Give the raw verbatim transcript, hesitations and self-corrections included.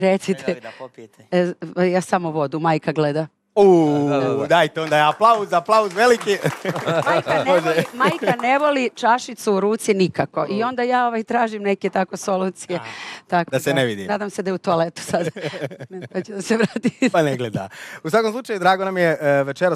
Recite. Da popijete. E, ja samo vodu, majka gleda. Uuu, dajte onda aplauz, aplauz veliki. Majka ne, voli, majka ne voli čašicu u ruci nikako. I onda ja ovaj, tražim neke tako solucije. Tako da se ne vidi. Nadam se da je u toaletu sad. Pa će da se vrati. Pa ne gleda. U svakom slučaju, drago nam je večeras